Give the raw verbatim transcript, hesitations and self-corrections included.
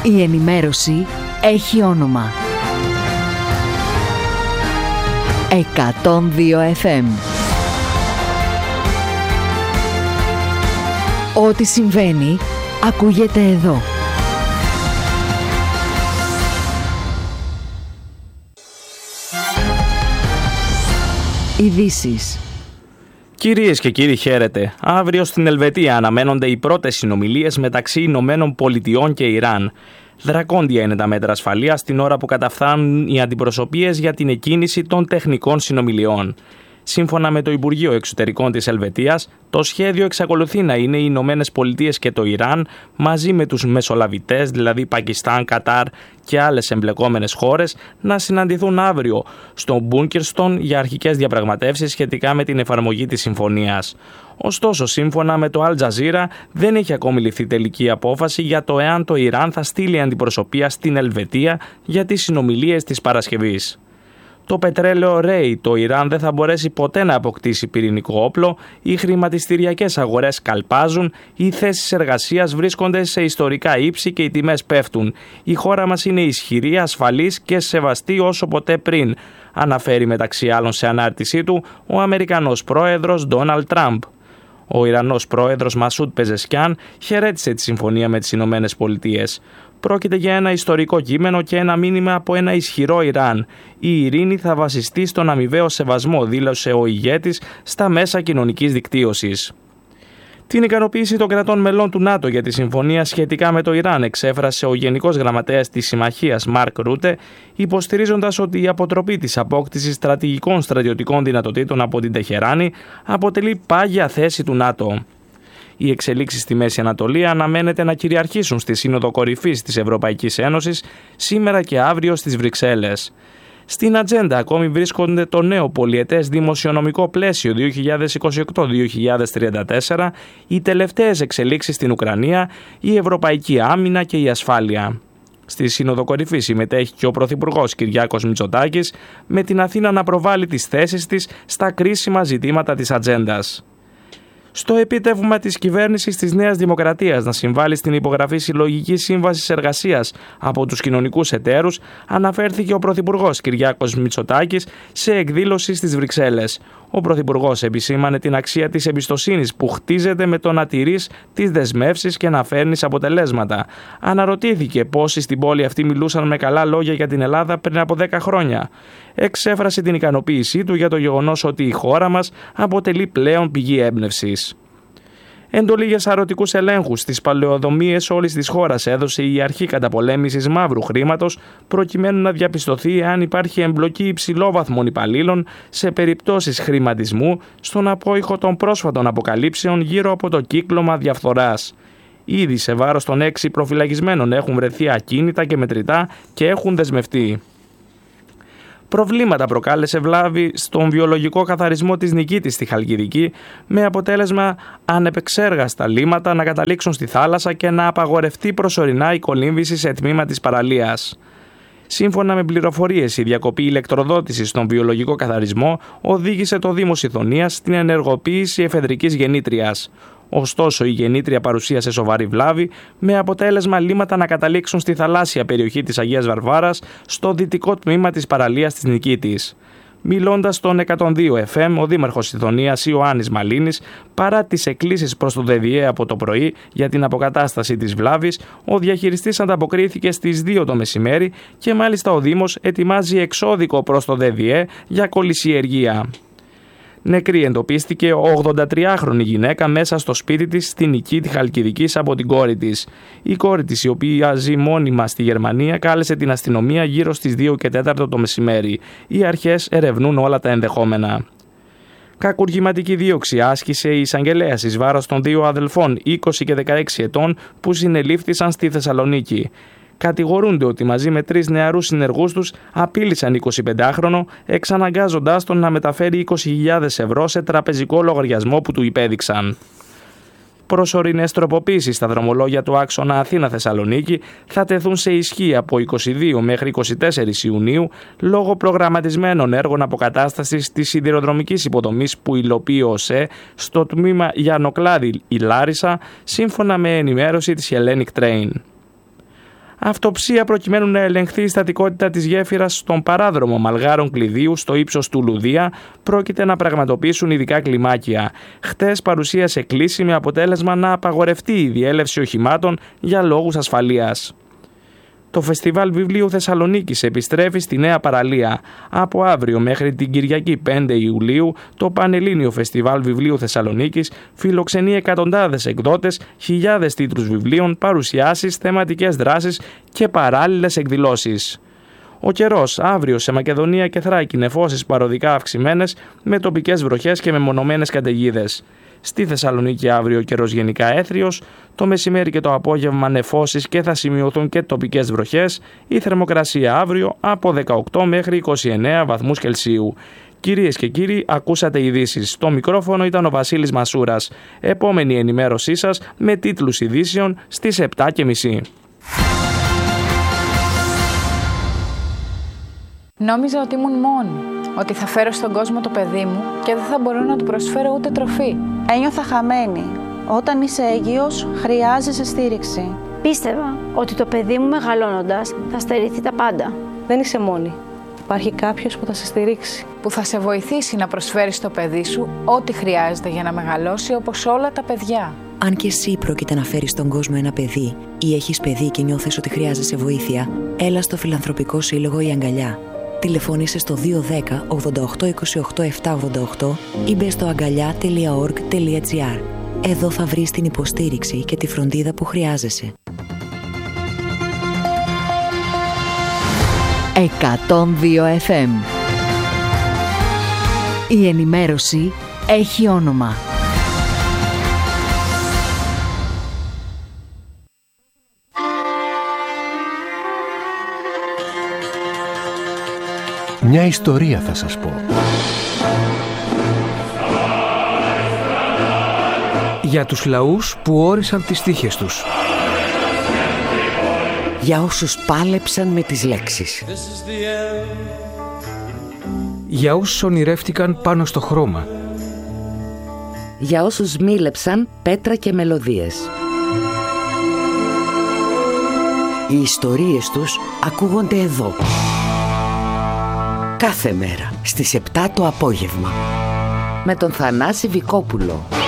Η ενημέρωση έχει όνομα. εκατόν δύο εφ εμ. Ό,τι συμβαίνει, ακούγεται εδώ. Ειδήσεις. Κυρίες και κύριοι, χαίρετε. Αύριο στην Ελβετία αναμένονται οι πρώτες συνομιλίες μεταξύ Ηνωμένων Πολιτειών και Ιράν. Δρακόντια είναι τα μέτρα ασφαλείας την ώρα που καταφθάνουν οι αντιπροσωπείες για την εκκίνηση των τεχνικών συνομιλιών. Σύμφωνα με το Υπουργείο Εξωτερικών της Ελβετίας, το σχέδιο εξακολουθεί να είναι οι Ηνωμένες Πολιτείες και το Ιράν, μαζί με τους μεσολαβητές, δηλαδή Πακιστάν, Κατάρ και άλλες εμπλεκόμενες χώρες, να συναντηθούν αύριο στο Μπούνκερστον για αρχικές διαπραγματεύσεις σχετικά με την εφαρμογή της συμφωνίας. Ωστόσο, σύμφωνα με το Al Jazeera, δεν έχει ακόμη ληφθεί τελική απόφαση για το εάν το Ιράν θα στείλει αντιπροσωπεία στην Ελβετία για τις συνομιλίες της Παρασκευής. Το πετρέλαιο ρέει, το Ιράν δεν θα μπορέσει ποτέ να αποκτήσει πυρηνικό όπλο, οι χρηματιστηριακές αγορές καλπάζουν, οι θέσεις εργασίας βρίσκονται σε ιστορικά ύψη και οι τιμές πέφτουν. Η χώρα μας είναι ισχυρή, ασφαλής και σεβαστή όσο ποτέ πριν, αναφέρει μεταξύ άλλων σε ανάρτησή του ο Αμερικανός πρόεδρος Ντόναλντ Τραμπ. Ο Ιρανός πρόεδρος Μασούντ Πεζεσκιάν χαιρέτησε τη συμφωνία με τις Ηνωμένες Πολιτείες. Πρόκειται για ένα ιστορικό κείμενο και ένα μήνυμα από ένα ισχυρό Ιράν. Η ειρήνη θα βασιστεί στον αμοιβαίο σεβασμό, δήλωσε ο ηγέτης στα μέσα κοινωνικής δικτύωσης. Την ικανοποίηση των κρατών μελών του ΝΑΤΟ για τη συμφωνία σχετικά με το Ιράν εξέφρασε ο Γενικός Γραμματέας της Συμμαχίας Μαρκ Ρούτε, υποστηρίζοντας ότι η αποτροπή της απόκτησης στρατηγικών στρατιωτικών δυνατοτήτων από την Τεχεράνη αποτελεί πάγια θέση του ΝΑΤΟ. Οι εξελίξεις στη Μέση Ανατολή αναμένεται να κυριαρχήσουν στη Σύνοδο Κορυφής της Ευρωπαϊκής Ένωσης σήμερα και αύριο στις Βρυξέλλες. Στην ατζέντα ακόμη βρίσκονται το νέο πολιετές δημοσιονομικό πλαίσιο δύο χιλιάδες είκοσι οκτώ με δύο χιλιάδες τριάντα τέσσερα, οι τελευταίες εξελίξεις στην Ουκρανία, η ευρωπαϊκή άμυνα και η ασφάλεια. Στη Σύνοδο Κορυφής συμμετέχει και ο Πρωθυπουργός Κυριάκος Μητσοτάκης, με την Αθήνα να προβάλλει τις θέσεις της στα κρίσιμα ζητήματα της ατζέντας. Στο επίτευγμα της κυβέρνησης της Νέας Δημοκρατίας να συμβάλλει στην υπογραφή συλλογικής σύμβασης εργασίας από τους κοινωνικούς εταίρους, αναφέρθηκε ο Πρωθυπουργός Κυριάκος Μητσοτάκης σε εκδήλωση στις Βρυξέλλες. Ο Πρωθυπουργός επισήμανε την αξία της εμπιστοσύνης που χτίζεται με το να τηρείς τις δεσμεύσεις και να φέρνεις αποτελέσματα. Αναρωτήθηκε πόσοι στην πόλη αυτή μιλούσαν με καλά λόγια για την Ελλάδα πριν από δέκα χρόνια. Εξέφρασε την ικανοποίησή του για το γεγονός ότι η χώρα μας αποτελεί πλέον πηγή έμπνευσης. Εντολή για σαρωτικούς ελέγχους στις παλαιοδομίες όλης της χώρας έδωσε η Αρχή Καταπολέμησης Μαύρου Χρήματος, προκειμένου να διαπιστωθεί αν υπάρχει εμπλοκή υψηλόβαθμων υπαλλήλων σε περιπτώσεις χρηματισμού στον απόϊχο των πρόσφατων αποκαλύψεων γύρω από το κύκλωμα διαφθοράς. Ήδη σε βάρος των έξι προφυλακισμένων έχουν βρεθεί ακίνητα και μετρητά και έχουν δεσμευτεί. Προβλήματα προκάλεσε βλάβη στον βιολογικό καθαρισμό της Νικήτης στη Χαλκιδική, με αποτέλεσμα ανεπεξέργαστα λίμματα να καταλήξουν στη θάλασσα και να απαγορευτεί προσωρινά η κολύμβηση σε τμήμα της παραλίας. Σύμφωνα με πληροφορίες, η διακοπή ηλεκτροδότησης στον βιολογικό καθαρισμό οδήγησε το Δήμο Σιδωνίας στην ενεργοποίηση εφεδρικής γεννήτριας. Ωστόσο, η γεννήτρια παρουσίασε σοβαρή βλάβη, με αποτέλεσμα λίμματα να καταλήξουν στη θαλάσσια περιοχή της Αγίας Βαρβάρας, στο δυτικό τμήμα της παραλίας της Νικήτης. Μιλώντας στον εκατόν δύο εφ εμ, ο Δήμαρχος Σιδωνίας Ιωάννης Μαλίνης, παρά τις εκκλήσεις προς το ΔΔΕ από το πρωί για την αποκατάσταση της βλάβης, ο διαχειριστής ανταποκρίθηκε στις δύο το μεσημέρι και μάλιστα ο Δήμος ετοιμάζει εξώδικο προς το ΔΔΕ για κολυσιεργία. Νεκρή εντοπίστηκε ο ογδοντατριάχρονη γυναίκα μέσα στο σπίτι της στη Νικήτη Χαλκιδικής από την κόρη της. Η κόρη της, η οποία ζει μόνιμα στη Γερμανία, κάλεσε την αστυνομία γύρω στις δύο και τέσσερα το μεσημέρι. Οι αρχές ερευνούν όλα τα ενδεχόμενα. Κακουργηματική δίωξη άσκησε η εισαγγελέας εις βάρος των δύο αδελφών είκοσι και δεκαέξι ετών που συνελήφθησαν στη Θεσσαλονίκη. Κατηγορούνται ότι μαζί με τρεις νεαρούς συνεργούς τους απείλησαν εικοσιπεντάχρονο, εξαναγκάζοντάς τον να μεταφέρει είκοσι χιλιάδες ευρώ σε τραπεζικό λογαριασμό που του υπέδειξαν. Προσωρινές τροποποίησεις στα δρομολόγια του άξονα Αθήνα-Θεσσαλονίκη θα τεθούν σε ισχύ από είκοσι δύο μέχρι είκοσι τέσσερα Ιουνίου λόγω προγραμματισμένων έργων αποκατάστασης της σιδηροδρομικής υποδομής που υλοποιεί ο ΟΣΕ στο τμήμα Γιαννοκλάδη η Λάρισα, σύμφωνα με ενημέρωση της Hellenic Train. Αυτοψία προκειμένου να ελεγχθεί η στατικότητα της γέφυρας στον παράδρομο Μαλγάρων Κλειδίου στο ύψος του Λουδία πρόκειται να πραγματοποιήσουν ειδικά κλιμάκια. Χτες παρουσίασε κλίση με αποτέλεσμα να απαγορευτεί η διέλευση οχημάτων για λόγους ασφαλείας. Το Φεστιβάλ Βιβλίου Θεσσαλονίκης επιστρέφει στη νέα παραλία. Από αύριο μέχρι την Κυριακή πέντε Ιουλίου, το Πανελλήνιο Φεστιβάλ Βιβλίου Θεσσαλονίκης φιλοξενεί εκατοντάδες εκδότες, χιλιάδες τίτλους βιβλίων, παρουσιάσεις, θεματικές δράσεις και παράλληλες εκδηλώσεις. Ο καιρός αύριο σε Μακεδονία και Θράκη νεφώσεις παροδικά αυξημένες με τοπικές βροχές και μεμονωμένες καταιγίδες. Στη Θεσσαλονίκη αύριο ο καιρός γενικά έθριος, το μεσημέρι και το απόγευμα νεφώσεις και θα σημειωθούν και τοπικές βροχές, η θερμοκρασία αύριο από δεκαοκτώ μέχρι είκοσι εννέα βαθμούς Κελσίου. Κυρίες και κύριοι, ακούσατε ειδήσεις. Στο μικρόφωνο ήταν ο Βασίλης Μασούρας. Επόμενη ενημέρωσή σας με τίτλους ειδήσεων στις επτά και μισή. Νόμιζα ότι ήμουν μόνη, ότι θα φέρω στον κόσμο το παιδί μου και δεν θα μπορώ να του προσφέρω ούτε τροφή. Ένιωθα χαμένη. Όταν είσαι έγκυος, χρειάζεσαι στήριξη. Πίστευα ότι το παιδί μου μεγαλώνοντας θα στερηθεί τα πάντα. Δεν είσαι μόνη. Υπάρχει κάποιος που θα σε στηρίξει. Που θα σε βοηθήσει να προσφέρεις στο παιδί σου ό,τι χρειάζεται για να μεγαλώσει όπως όλα τα παιδιά. Αν και εσύ πρόκειται να φέρεις στον κόσμο ένα παιδί ή έχεις παιδί και νιώθεις ότι χρειάζεσαι βοήθεια, έλα στο Φιλανθρωπικό Σύλλογο Η Αγκαλιά. Τηλεφώνησε στο δύο ένα μηδέν ογδόντα οκτώ είκοσι οκτώ επτακόσια ογδόντα οκτώ ή μπε στο αγκαλιά τελεία org τελεία gr. Εδώ θα βρεις την υποστήριξη και τη φροντίδα που χρειάζεσαι. εκατόν δύο εφ εμ. Η ενημέρωση έχει όνομα. Μια ιστορία θα σας πω. Για τους λαούς που όρισαν τις τύχες τους. Για όσους πάλεψαν με τις λέξεις. Για όσους ονειρεύτηκαν πάνω στο χρώμα. Για όσους μίλεψαν πέτρα και μελωδίες. Οι ιστορίες τους ακούγονται εδώ. Κάθε μέρα στις επτά το απόγευμα. Με τον Θανάση Βικόπουλο.